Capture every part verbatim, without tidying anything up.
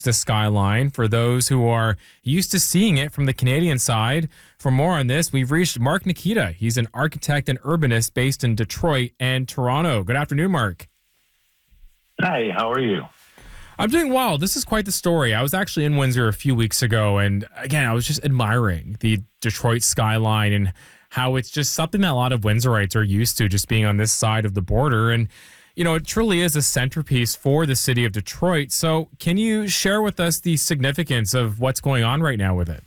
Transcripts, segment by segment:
the skyline for those who are used to seeing it from the Canadian side. For more on this, we've reached Mark Nikita. He's an architect and urbanist based in Detroit and Toronto. Good afternoon, Mark. Hi, how are you? I'm doing well. This is quite the story. I was actually in Windsor a few weeks ago, and again, I was just admiring the Detroit skyline and how it's just something that a lot of Windsorites are used to, just being on this side of the border. And, you know, it truly is a centerpiece for the city of Detroit. So can you share with us the significance of what's going on right now with it?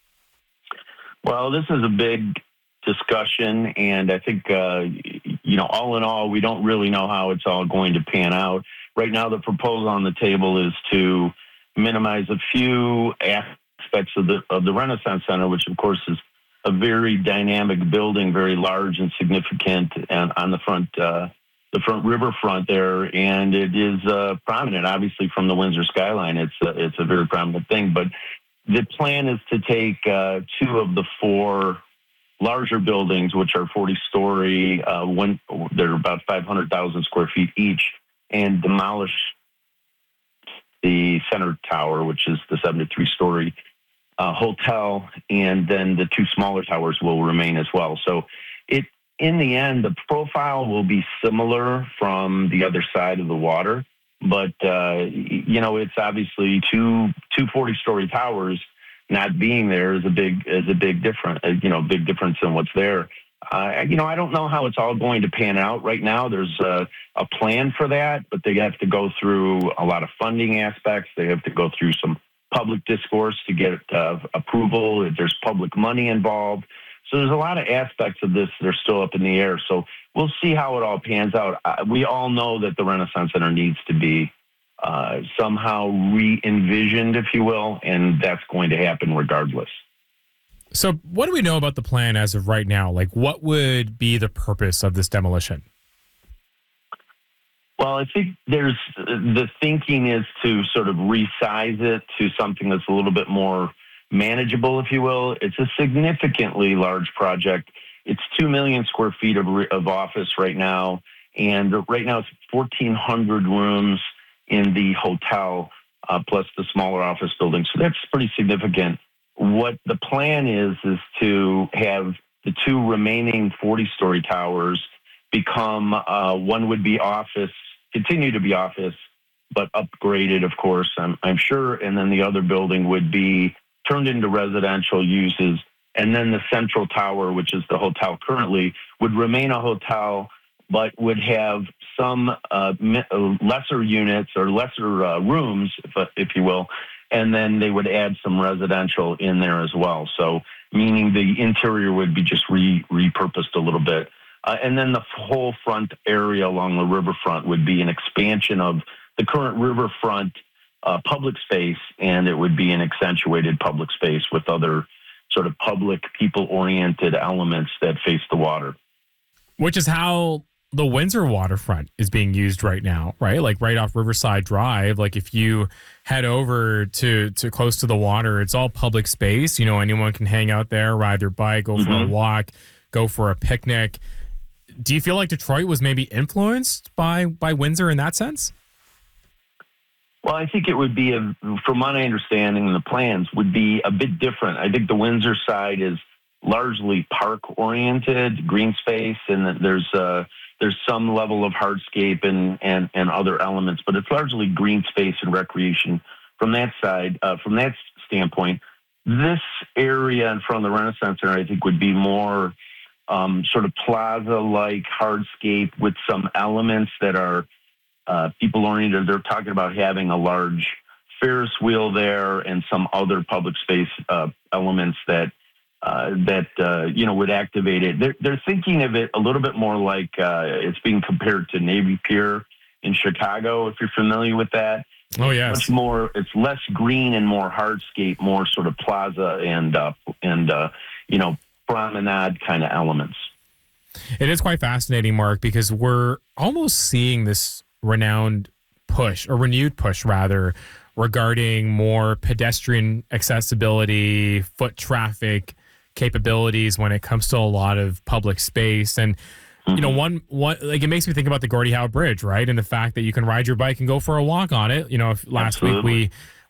Well, this is a big discussion, and I think, uh, you know, all in all, we don't really know how it's all going to pan out. Right now, the proposal on the table is to minimize a few aspects of the of the Renaissance Center, which, of course, is a very dynamic building, very large and significant, and on the front uh, the front riverfront there, and it is uh, prominent, obviously, from the Windsor skyline. It's a, it's a very prominent thing, but the plan is to take uh, two of the four larger buildings, which are forty-story, uh, one, they're about five hundred thousand square feet each, and demolish the center tower, which is the seventy-three-story uh, hotel, and then the two smaller towers will remain as well. So it, in the end, the profile will be similar from the other side of the water, but, uh, you know, it's obviously two two forty-story towers. Not being there is a big is a big difference. You know, big difference in what's there. Uh, you know, I don't know how it's all going to pan out right now. There's a, a plan for that, but they have to go through a lot of funding aspects. They have to go through some public discourse to get uh, approval. There's public money involved. So there's a lot of aspects of this that are still up in the air. So we'll see how it all pans out. Uh, we all know that the Renaissance Center needs to be uh, somehow re-envisioned, if you will, and that's going to happen regardless. So what do we know about the plan as of right now? Like, what would be the purpose of this demolition? Well, I think there's the thinking is to sort of resize it to something that's a little bit more manageable, if you will. It's a significantly large project. It's two million square feet of, of office right now. And right now it's fourteen hundred rooms in the hotel, uh, plus the smaller office building. So that's pretty significant. What the plan is, is to have the two remaining forty-story towers become, uh, one would be office, continue to be office, but upgraded, of course, I'm, I'm sure. And then the other building would be turned into residential uses. And then the central tower, which is the hotel currently, would remain a hotel, but would have some uh, lesser units or lesser uh, rooms, if, if you will, and then they would add some residential in there as well. So meaning the interior would be just re, repurposed a little bit. Uh, and then the whole front area along the riverfront would be an expansion of the current riverfront uh, public space, and it would be an accentuated public space with other sort of public, people-oriented elements that face the water. Which is how the Windsor waterfront is being used right now, right? Like right off Riverside Drive. Like if you head over to, to close to the water, it's all public space. You know, anyone can hang out there, ride their bike, go for mm-hmm. a walk, go for a picnic. Do you feel like Detroit was maybe influenced by, by Windsor in that sense? Well, I think it would be, a, from my understanding, the plans would be a bit different. I think the Windsor side is largely park-oriented, green space, and there's uh, there's some level of hardscape and, and, and other elements, but it's largely green space and recreation from that side. Uh, from that standpoint, this area in front of the Renaissance Center, I think, would be more um, sort of plaza-like hardscape with some elements that are uh, people-oriented. They're talking about having a large Ferris wheel there and some other public space uh, elements that Uh, that, uh, you know, would activate it. They're, they're thinking of it a little bit more like uh, it's being compared to Navy Pier in Chicago, if you're familiar with that. Oh, yes. Much more, it's less green and more hardscape, more sort of plaza and, uh, and uh, you know, promenade kind of elements. It is quite fascinating, Mark, because we're almost seeing this renowned push, or renewed push, rather, regarding more pedestrian accessibility, foot traffic capabilities when it comes to a lot of public space. And, mm-hmm. you know, one, one, like it makes me think about the Gordie Howe Bridge, right? And the fact that you can ride your bike and go for a walk on it. You know, if last Absolutely. week we